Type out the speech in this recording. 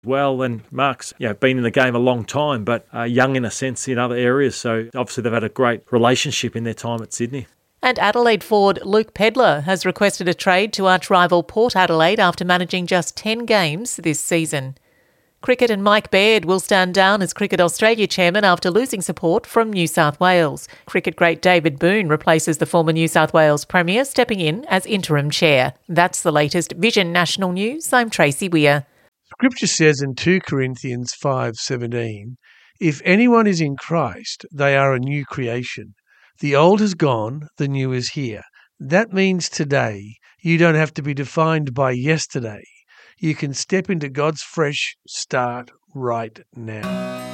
well, and Mark's been in the game a long time, but young in a sense in other areas. So obviously they've had a great relationship in their time at Sydney. And Adelaide forward Luke Pedlar has requested a trade to arch-rival Port Adelaide after managing just 10 games this season. Cricket and Mike Baird will stand down as Cricket Australia chairman after losing support from New South Wales. Cricket great David Boone replaces the former New South Wales Premier, stepping in as interim chair. That's the latest Vision National News. I'm Tracy Weir. Scripture says in 2 Corinthians 5:17, if anyone is in Christ, they are a new creation. The old has gone, the new is here. That means today you don't have to be defined by yesterday. You can step into God's fresh start right now.